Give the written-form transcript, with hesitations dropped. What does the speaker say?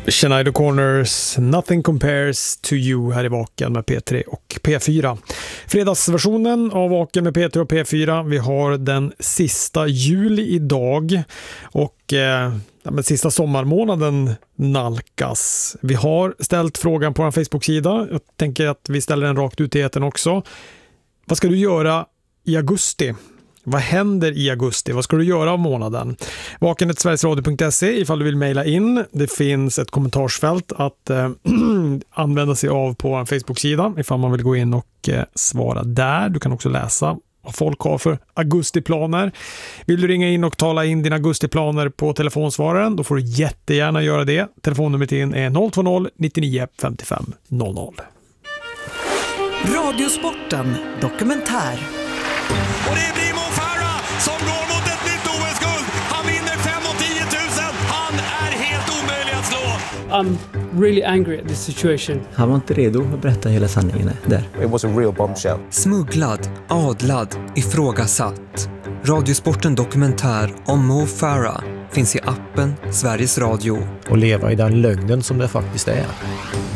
Schneider Corners, Nothing Compares to You här i Vaken med P3 och P4. Fredagsversionen av Vaken med P3 och P4. Vi har den sista juli idag och sista sommarmånaden nalkas. Vi har ställt frågan på vår Facebook-sida. Jag tänker att vi ställer den rakt ut i etern också. Vad ska du göra i augusti? Vad händer i augusti? Vad ska du göra av månaden? vaken@sverigesradio.se ifall du vill mejla in. Det finns ett kommentarsfält att använda sig av på en Facebook-sida ifall man vill gå in och svara där. Du kan också läsa vad folk har för augustiplaner. Vill du ringa in och tala in dina augustiplaner på telefonsvararen, då får du jättegärna göra det. Telefonnumret in är 020 99 55 00. Radiosporten dokumentär. Och det blir Mo Farah som går mot ett nytt OS-guld. Han vinner 5 och 10 000. Han är helt omöjlig att slå. I'm really angry at this situation. Han var inte redo att berätta hela sanningen där. It was a real bombshell. Smugglad, adlad, ifrågasatt. Radiosporten dokumentär om Mo Farah finns i appen Sveriges Radio. Och leva i den lögnen som det faktiskt är.